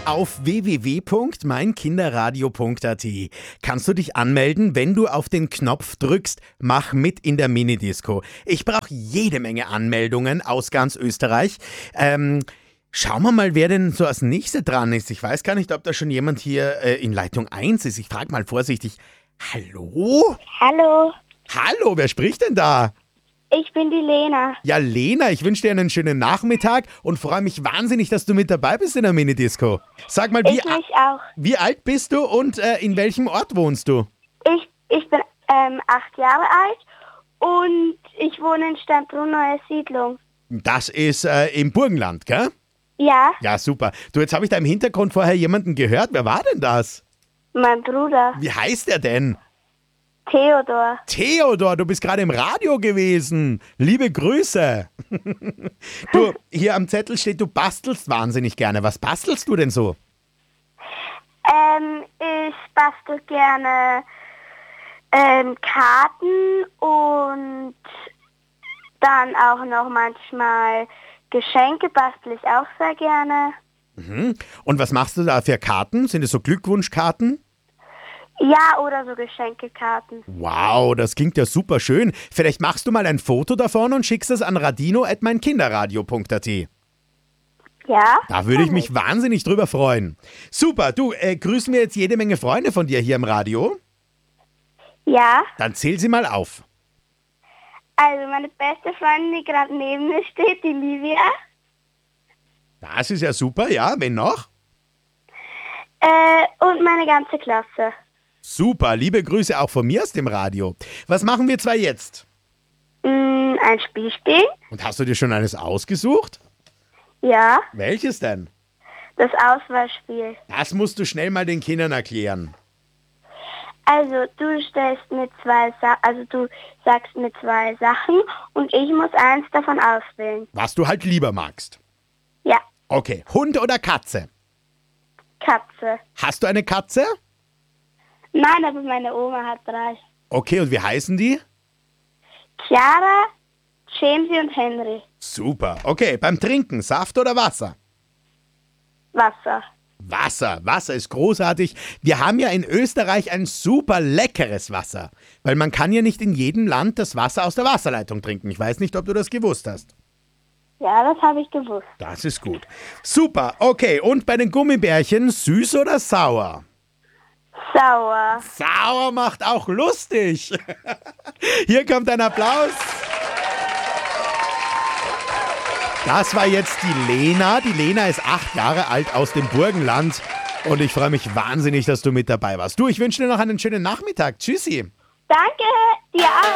Auf www.meinkinderradio.at kannst du dich anmelden, wenn du auf den Knopf drückst, mach mit in der Minidisco. Ich brauche jede Menge Anmeldungen aus ganz Österreich. Schauen wir mal, wer denn so als Nächster dran ist. Ich weiß gar nicht, ob da schon jemand hier in Leitung 1 ist. Ich frage mal vorsichtig. Hallo? Hallo, Hallo, wer spricht denn da? ich bin die Lena. Ja, Lena, ich wünsche dir einen schönen Nachmittag und freue mich wahnsinnig, dass du mit dabei bist in der Minidisco. Sag mal, Ich mich auch. wie alt bist du und in welchem Ort wohnst du? Ich bin 8 Jahre alt und ich wohne in Steinbrunn, Neue Siedlung. Das ist im Burgenland, gell? Ja, Ja, super. Du, jetzt habe ich da im Hintergrund vorher jemanden gehört. Wer war denn das? mein Bruder, Wie heißt er denn? Theodor. Theodor, du bist gerade im Radio gewesen. Liebe Grüße. Du, hier am Zettel steht, du bastelst wahnsinnig gerne. Was bastelst du denn so? Ich bastel gerne Karten und dann auch noch manchmal Geschenke bastel ich auch sehr gerne. Und was machst du da für Karten? Sind es so Glückwunschkarten? Ja, oder so Geschenkekarten. Wow, das klingt ja super schön. Vielleicht machst du mal ein Foto davon und schickst es an radino@meinkinderradio.at. Ja? Da würde ich mich wahnsinnig drüber freuen. Super, du, grüßen wir jetzt jede Menge Freunde von dir hier im Radio? Ja. Dann zähl sie mal auf. Also meine beste Freundin, die gerade neben mir steht, die Livia. Das ist ja super, ja. Wen noch? Und meine ganze Klasse. Super, liebe Grüße auch von mir aus dem Radio. Was machen wir zwei jetzt? Ein Spiel spielen? Und hast du dir schon eines ausgesucht? Ja. Welches denn? Das Auswahlspiel. Das musst du schnell mal den Kindern erklären. Also du stellst mir du sagst mir 2 Sachen und ich muss eins davon auswählen. Was du halt lieber magst. Ja. Okay, Hund oder Katze? Katze. Hast du eine Katze? Nein, aber meine Oma hat 3. Okay, und wie heißen die? Chiara, Jamesy und Henry. Super. Okay, beim Trinken, Saft oder Wasser? Wasser. Wasser. Wasser ist großartig. Wir haben ja in Österreich ein super leckeres Wasser. Weil man kann ja nicht in jedem Land das Wasser aus der Wasserleitung trinken. Ich weiß nicht, ob du das gewusst hast. Ja, das habe ich gewusst. Das ist gut. Super. Okay, und bei den Gummibärchen, süß oder sauer? Sauer. Sauer macht auch lustig. Hier kommt ein Applaus. Das war jetzt die Lena. Die Lena ist 8 Jahre alt aus dem Burgenland. Und ich freue mich wahnsinnig, dass du mit dabei warst. Du, ich wünsche dir noch einen schönen Nachmittag. Tschüssi. Danke, dir auch.